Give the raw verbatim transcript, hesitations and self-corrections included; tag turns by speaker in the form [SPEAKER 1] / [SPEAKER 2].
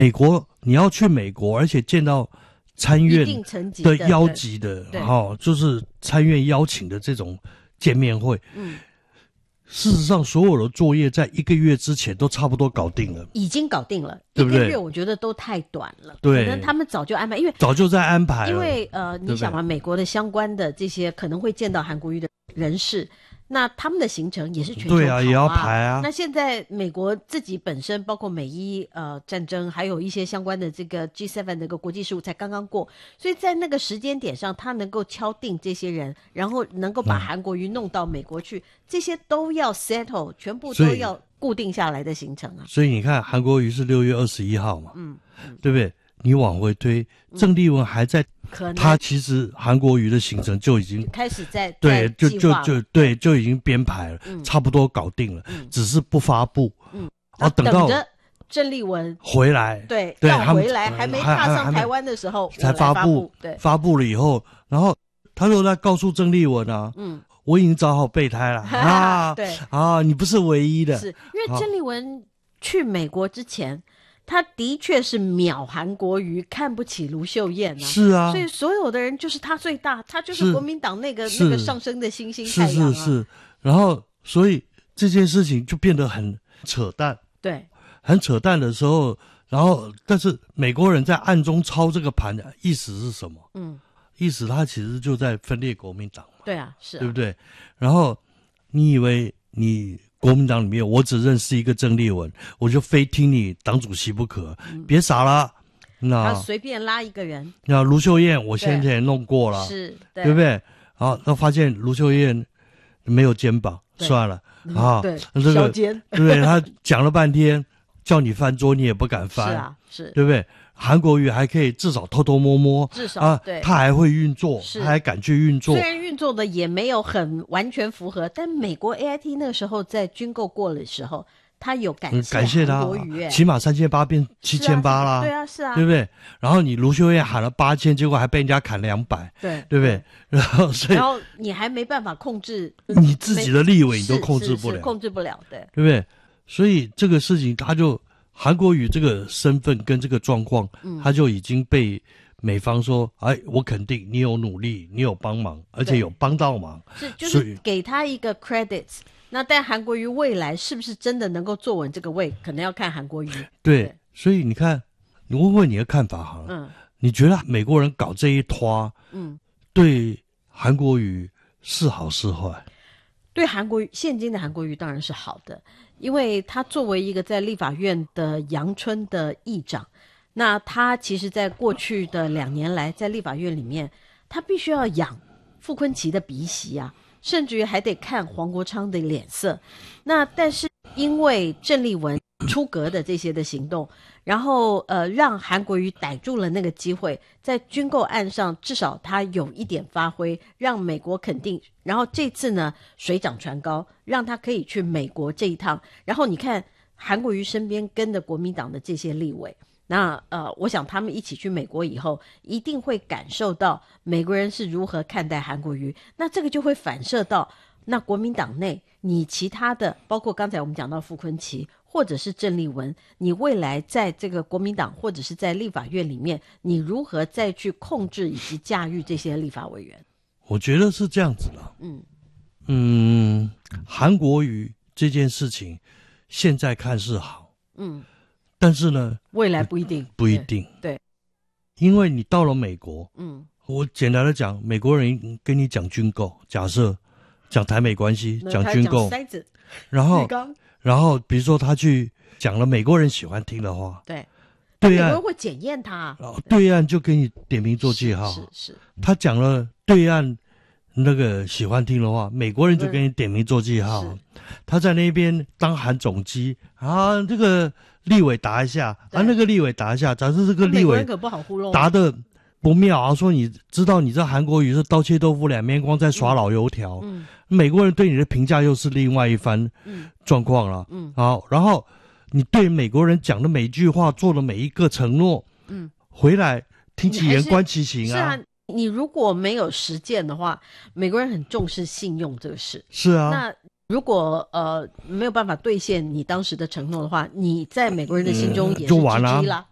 [SPEAKER 1] 美国你要去美国，而且见到参院的邀集的，哦，就是参院邀请的这种见面会，嗯。事实上，所有的作业在一个月之前都差不多搞定了，
[SPEAKER 2] 已经搞定了，
[SPEAKER 1] 对不对？
[SPEAKER 2] 一个月我觉得都太短了，
[SPEAKER 1] 对，
[SPEAKER 2] 可能他们早就安排，因为
[SPEAKER 1] 早就在安排了。
[SPEAKER 2] 因为呃，你想嘛，美国的相关的这些可能会见到韩国瑜的人士，那他们的行程也是全球跑啊，
[SPEAKER 1] 对啊，也要排啊。
[SPEAKER 2] 那现在美国自己本身，包括美伊呃战争，还有一些相关的这个 G 七 的一个国际事务才刚刚过，所以在那个时间点上，他能够敲定这些人，然后能够把韩国瑜弄到美国去，嗯、这些都要 settle， 全部都要固定下来的行程啊。
[SPEAKER 1] 所以你看，韩国瑜是六月二十一号嘛，嗯，嗯对不对？你往回推，郑丽文还在。嗯、他其实韩国瑜的行程就已经
[SPEAKER 2] 开始在
[SPEAKER 1] 对，
[SPEAKER 2] 就
[SPEAKER 1] 就就对，就已经编排了，嗯、差不多搞定了，嗯、只是不发布。嗯，
[SPEAKER 2] 然后等到郑丽文
[SPEAKER 1] 回来，
[SPEAKER 2] 对，对要回来还没踏上台湾的时候
[SPEAKER 1] 才发布，
[SPEAKER 2] 对，
[SPEAKER 1] 发布了以后，然后他就在告诉郑丽文啊，嗯，我已经找好备胎了啊，
[SPEAKER 2] 对
[SPEAKER 1] 啊，你不是唯一的，
[SPEAKER 2] 是因为郑丽文去美国之前。他的确是秒韩国瑜，看不起卢秀燕啊！
[SPEAKER 1] 是啊，
[SPEAKER 2] 所以所有的人就是他最大，他就是国民党那个那个上升的星星太阳啊！
[SPEAKER 1] 是是是，然后所以这件事情就变得很扯淡，
[SPEAKER 2] 对，
[SPEAKER 1] 很扯淡的时候，然后但是美国人在暗中操这个盘的意思是什么？嗯，意思他其实就在分裂国民党嘛，
[SPEAKER 2] 对啊，是啊，
[SPEAKER 1] 对不对？然后你以为你。国民党里面，我只认识一个郑丽文，我就非听你党主席不可，嗯、别傻了。那
[SPEAKER 2] 他随便拉一个人，
[SPEAKER 1] 那卢秀燕我先前弄过了，
[SPEAKER 2] 是，对，
[SPEAKER 1] 对不对？好，那发现卢秀燕没有肩膀，算了啊，
[SPEAKER 2] 对，
[SPEAKER 1] 这个
[SPEAKER 2] 小肩，
[SPEAKER 1] 对不对？他讲了半天，叫你翻桌你也不敢翻，
[SPEAKER 2] 是啊，是，
[SPEAKER 1] 对不对？韩国瑜还可以至少偷偷摸摸，
[SPEAKER 2] 至少
[SPEAKER 1] 啊，
[SPEAKER 2] 对，
[SPEAKER 1] 他还会运作，他还敢去运作。
[SPEAKER 2] 虽然运作的也没有很完全符合，但美国 A I T 那个时候在军购过的时候，他有感谢
[SPEAKER 1] 感谢他，
[SPEAKER 2] 韩国瑜，
[SPEAKER 1] 起码三千八变七千八啦，
[SPEAKER 2] 对啊，是啊，
[SPEAKER 1] 对不对？然后你卢秀燕喊了八千，结果还被人家砍两百，
[SPEAKER 2] 对，
[SPEAKER 1] 对不对？然后所以，
[SPEAKER 2] 然后你还没办法控制
[SPEAKER 1] 你自己的立委，你都控制不了，
[SPEAKER 2] 控制不了，对，
[SPEAKER 1] 对不对？所以这个事情他就。韩国瑜这个身份跟这个状况，嗯、他就已经被美方说，哎，我肯定你有努力，你有帮忙，而且有帮到忙，
[SPEAKER 2] 是就是给他一个 credits。那但韩国瑜未来是不是真的能够坐稳这个位，可能要看韩国瑜。
[SPEAKER 1] 对，对所以你看，你问问你的看法好了，嗯，你觉得美国人搞这一拖，嗯，对韩国瑜是好是坏？
[SPEAKER 2] 对韩国瑜，现今的韩国瑜当然是好的。因为他作为一个在立法院的阳春的议长，那他其实在过去的两年来在立法院里面，他必须要养傅崐萁的鼻息啊，甚至于还得看黄国昌的脸色。那但是因为郑丽文出阁的这些的行动，然后呃让韩国瑜逮住了那个机会，在军购案上至少他有一点发挥，让美国肯定。然后这次呢水涨船高，让他可以去美国这一趟。然后你看韩国瑜身边跟着国民党的这些立委，那呃我想他们一起去美国以后，一定会感受到美国人是如何看待韩国瑜。那这个就会反射到那国民党内，你其他的包括刚才我们讲到傅崐萁或者是郑丽文，你未来在这个国民党或者是在立法院里面，你如何再去控制以及驾驭这些立法委员？
[SPEAKER 1] 我觉得是这样子了。嗯嗯，韩国瑜这件事情现在看是好，嗯，但是呢，
[SPEAKER 2] 未来不一定，
[SPEAKER 1] 不一定，
[SPEAKER 2] 对，
[SPEAKER 1] 因为你到了美国，嗯，我简单的讲，美国人跟你讲军购，假设讲台美关系，讲军购，然后然后比如说他去讲了美国人喜欢听的话，
[SPEAKER 2] 对。
[SPEAKER 1] 对岸
[SPEAKER 2] 美国人会检验他，
[SPEAKER 1] 对岸就给你点名做记号。
[SPEAKER 2] 是 是, 是，他
[SPEAKER 1] 讲了对岸那个喜欢听的话，美国人就给你点名做记号。他在那边当喊总机啊，这个立委答一下啊，那个立委答一下，假设这个立委
[SPEAKER 2] 可不好糊弄，
[SPEAKER 1] 答的不妙啊，说你知道你这韩国瑜是刀切豆腐两面光，在耍老油条。嗯，美国人对你的评价又是另外一番状况了。嗯，好，然后。你对美国人讲的每一句话，做的每一个承诺，嗯，回来听其言观其行啊。是啊，
[SPEAKER 2] 你如果没有实践的话，美国人很重视信用这个事。
[SPEAKER 1] 是啊，
[SPEAKER 2] 那如果呃没有办法兑现你当时的承诺的话，你在美国人的心中也是 G G 啦，